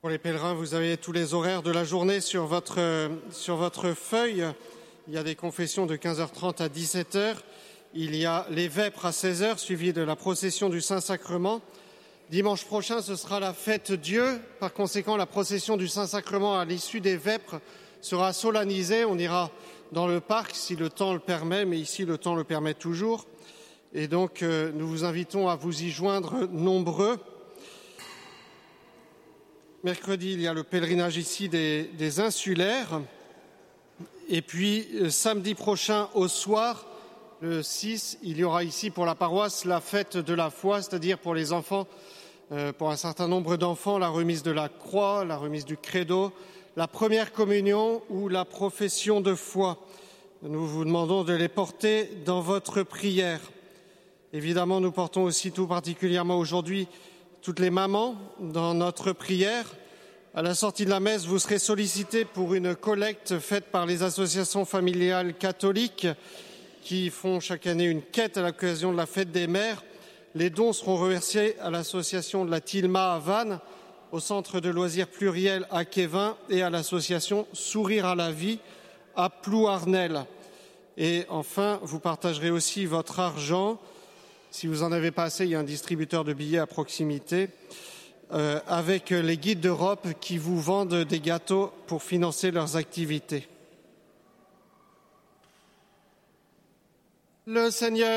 Pour les pèlerins, vous avez tous les horaires de la journée sur votre feuille. Il y a des confessions de 15h30 à 17h. Il y a les vêpres à 16h, suivi de la procession du Saint-Sacrement. Dimanche prochain, ce sera la fête Dieu. Par conséquent, la procession du Saint-Sacrement à l'issue des vêpres sera solennisée. On ira dans le parc si le temps le permet, mais ici le temps le permet toujours. Et donc, nous vous invitons à vous y joindre nombreux. Mercredi, il y a le pèlerinage ici des insulaires. Et puis, samedi prochain au soir, le 6, il y aura ici pour la paroisse la fête de la foi, c'est-à-dire pour les enfants, pour un certain nombre d'enfants, la remise de la croix, la remise du credo, la première communion ou la profession de foi. Nous vous demandons de les porter dans votre prière. Évidemment, nous portons aussi tout particulièrement aujourd'hui toutes les mamans dans notre prière. À la sortie de la messe, vous serez sollicités pour une collecte faite par les associations familiales catholiques qui font chaque année une quête à l'occasion de la fête des mères. Les dons seront reversés à l'association de la Tilma à Vannes, au centre de loisirs pluriel à Quévin et à l'association Sourire à la vie à Plouarnel. Et enfin, vous partagerez aussi votre argent. Si vous n'en avez pas assez, il y a un distributeur de billets à proximité avec les guides d'Europe qui vous vendent des gâteaux pour financer leurs activités. Le Seigneur